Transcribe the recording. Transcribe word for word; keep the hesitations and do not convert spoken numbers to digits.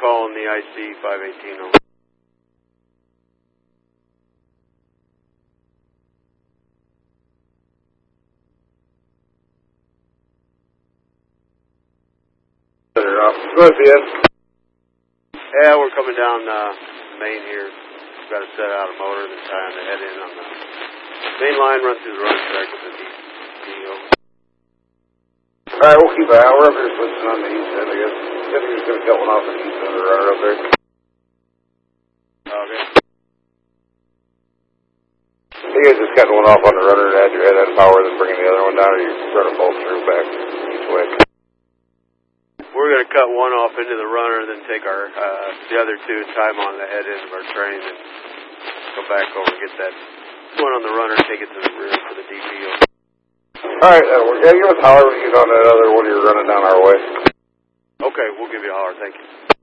calling the I C five eighteen over. Go ahead, B S. Yeah, we're coming down uh, Main here. We've got to set out a motor, then tie on the head in on the main line, run through the running track with the D O. Alright, we'll keep an eye. We're up here switching on the east end, I guess. I think he's going to cut one off on the east end of the runner up there. Okay. You guys just cutting one off on the runner and add your head and power, then bringing the other one down, or you're running both through back each way? We're going to cut one off into the runner and then take our uh, the other two and tie them on the head end of our train and go back over and get that one on the runner, take it to the rear for the D P O. Alright, that'll work. Yeah, give us a holler when you get on that other one you're running down our way. Okay, we'll give you a holler. Thank you.